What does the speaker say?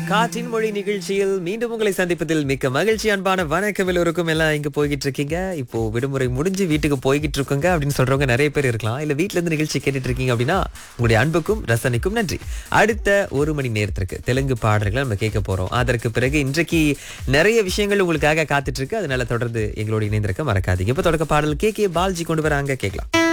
காற்றின் மொழி நிகழ்ச்சியில் மீண்டும் உங்களை சந்திப்பதில் மிக்க மகிழ்ச்சி. அன்பான வணக்கம் எல்லோருக்கும். எல்லாம் இங்க போய்கிட்டு இருக்கீங்க. இப்போ விடுமுறை முடிஞ்சு வீட்டுக்கு போய்கிட்டு இருக்கோங்க அப்படின்னு சொல்றவங்க நிறைய பேர் இருக்கலாம். இல்ல வீட்ல இருந்து நிகழ்ச்சி கேட்டுட்டு இருக்கீங்க அப்படின்னா உங்களுடைய அன்புக்கும் ரசனைக்கும் நன்றி. அடுத்த ஒரு மணி நேரத்திற்கு தெலுங்கு பாடல்களை நம்ம கேட்க போறோம். அதற்கு பிறகு இன்றைக்கு நிறைய விஷயங்கள் உங்களுக்காக காத்துட்டு இருக்கு. அதனால தொடர்ந்து எங்களோட இணைந்திருக்க மறக்காதீங்க. இப்ப தொடக்க பாடல் கே பால்ஜி கொண்டு வராங்க, கேட்கலாம்.